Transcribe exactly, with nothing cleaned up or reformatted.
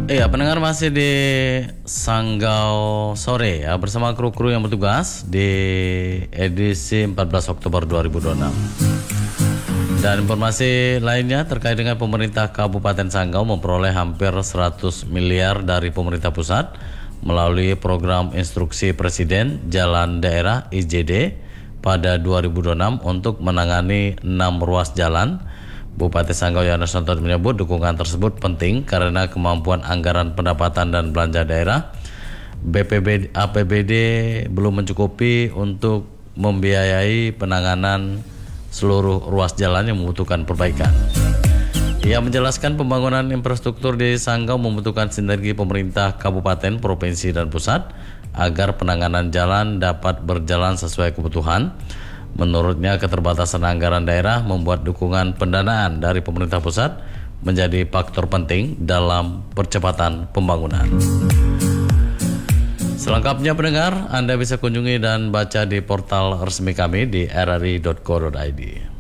Iya, pendengar masih di Sanggau Sore ya bersama kru-kru yang bertugas di edisi empat belas Oktober dua ribu dua puluh enam. Dan informasi lainnya terkait dengan pemerintah Kabupaten Sanggau memperoleh hampir seratus miliar dari pemerintah pusat melalui program instruksi Presiden Jalan Daerah I J D pada dua ribu dua puluh enam untuk menangani enam ruas jalan. Bupati Sanggau Yohanes Sontot menyebut dukungan tersebut penting karena kemampuan anggaran pendapatan dan belanja daerah B P B D, A P B D belum mencukupi untuk membiayai penanganan seluruh ruas jalan yang membutuhkan perbaikan. Ia menjelaskan pembangunan infrastruktur di Sanggau membutuhkan sinergi pemerintah kabupaten, provinsi, dan pusat agar penanganan jalan dapat berjalan sesuai kebutuhan. Menurutnya, keterbatasan anggaran daerah membuat dukungan pendanaan dari pemerintah pusat menjadi faktor penting dalam percepatan pembangunan. Selengkapnya pendengar, Anda bisa kunjungi dan baca di portal resmi kami di r r i dot co dot i d.